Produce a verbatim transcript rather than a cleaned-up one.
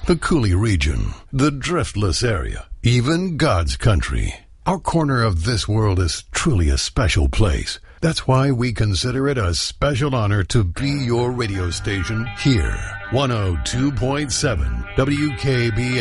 the Cooley region, the Driftless area, even God's country. Our corner of this world is truly a special place. That's why we consider it a special honor to be your radio station here. one oh two point seven W K B